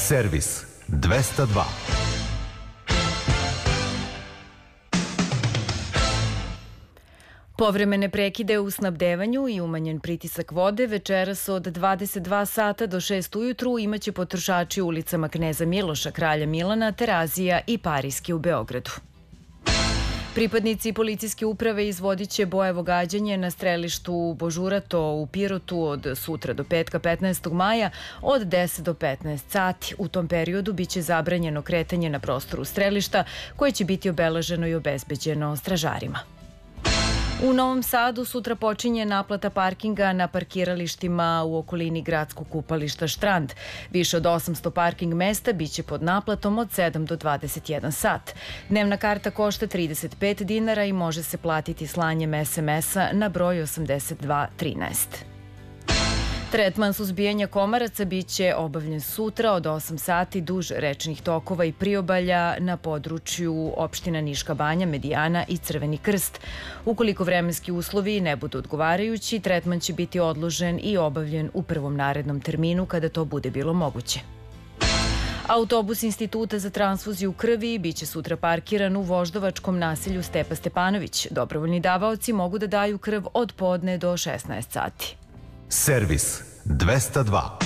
Servis 202. Povremene prekide u snabdevanju i umanjen pritisak vode večeras od 22 sata do 6 ujutru imaće potrošači u ulicama Kneza Miloša, Kralja Milana, Terazija i Parijske u Beogradu. Pripadnici policijske uprave izvodit će bojevo gađanje na strelištu Božurato u Pirotu od sutra do petka 15. maja od 10 do 15 sati. U tom periodu biće zabranjeno kretanje na prostoru strelišta koje će biti obeleženo i obezbeđeno stražarima. U Novom Sadu sutra počinje naplata parkinga na parkiralištima u okolini gradskog kupališta Štrand. Više od 800 parking mesta biće pod naplatom od 7 do 21 sat. Dnevna karta košta 35 dinara i može se platiti slanjem SMS-a na broj 8213. Tretman suzbijanja komaraca biće obavljen sutra od 8 sati duž rečnih tokova i priobalja na području opština Niška Banja, Medijana i Crveni Krst. Ukoliko vremenski uslovi ne budu odgovarajući, tretman će biti odložen i obavljen u prvom narednom terminu kada to bude bilo moguće. Autobus Instituta za transfuziju krvi biće sutra parkiran u voždovačkom naselju Stepa Stepanović. Dobrovoljni davaoci mogu da daju krv od podne do 16 sati. Servis 202.